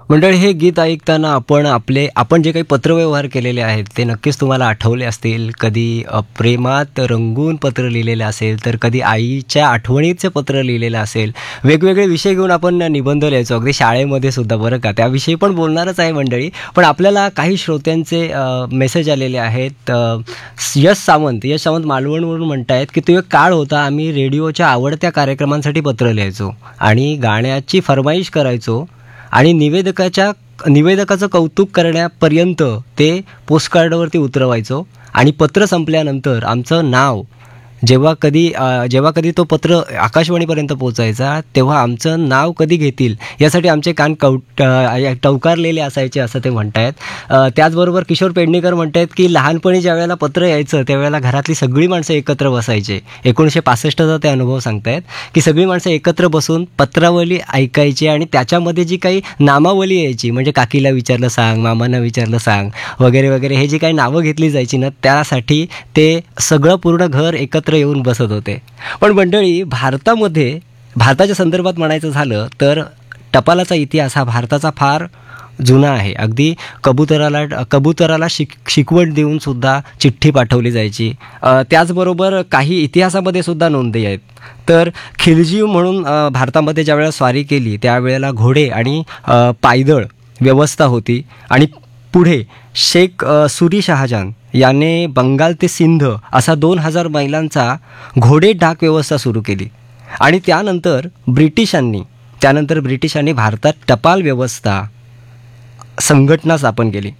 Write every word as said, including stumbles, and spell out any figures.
मंडळी, हे गीत ऐकताना आपण आपले आपण जे काही पत्रव्यवहार केलेले आहेत ते नक्कीच तुम्हाला आठवले असतील. कधी अ, प्रेमात रंगून पत्र लिहिलेलं असेल, तर कधी आईच्या आठवणीचं पत्र लिहिलेलं असेल. वेगवेगळे विषय घेऊन आपण निबंध लिहायचो, अगदी शाळेमध्ये सुद्धा, बरं का. त्याविषयी पण बोलणारच आहे मंडळी. पण आपल्याला काही श्रोत्यांचे अ, मेसेज आलेले आहेत. अ, यश सावंत यश सावंत मालवणवरून म्हणतायत की तो एक काळ होता, आम्ही रेडिओच्या आवडत्या कार्यक्रमांसाठी पत्र लिहायचो आणि गाण्याची फर्माईश करायचो आणि निवेदकाच्या निवेदकाचं कौतुक करण्यापर्यंत ते पोस्टकार्डवरती उतरवायचो आणि पत्र संपल्यानंतर आमचं नाव जेव्हा कधी अ, जेव्हा कधी तो पत्र आकाशवाणीपर्यंत पोहोचायचा, तेव्हा आमचं नाव कधी घेतील यासाठी आमचे कान कौट अ, टवकारलेले असायचे, असं ते म्हणतायत. अ, त्याचबरोबर किशोर पेडणेकर म्हणतायत की लहानपणी ज्यावेळेला पत्र यायचं त्यावेळेला घरातली सगळी माणसं एकत्र बसायचे. एकोणीसशे पासष्टचा ते अनुभव सांगतायत की सगळी माणसं एकत्र बसून पत्रावली ऐकायची आणि त्याच्यामध्ये जी काही नामावली यायची, म्हणजे काकीला विचारलं सांग, मामांना विचारलं सांग, वगैरे वगैरे, हे जी काही नावं घेतली जायची ना, त्यासाठी ते सगळं पूर्ण घर एकत्र येऊन बसत होते. पण मंडळी, भारतामध्ये भारताच्या संदर्भात म्हणायचं झालं तर टपालाचा इतिहास हा भारताचा फार जुना आहे. अगदी कबुतराला कबुतराला शिक शिकवण देऊन सुद्धा चिठ्ठी पाठवली जायची. अ, त्याचबरोबर काही इतिहासामध्ये सुद्धा नोंदी आहेत. तर खिलजी म्हणून अ, भारतामध्ये ज्यावेळेला स्वारी केली त्यावेळेला घोडे आणि अ, पायदळ व्यवस्था होती आणि पुढे शेख अ, सुरी शहाजान याने बंगाल ते सिंध असा दोन हजार मैलांचा घोडे डाक व्यवस्था सुरू केली आणि त्यानंतर ब्रिटिशांनी त्यानंतर ब्रिटिशांनी भारतात टपाल व्यवस्था संघटना स्थापन केली.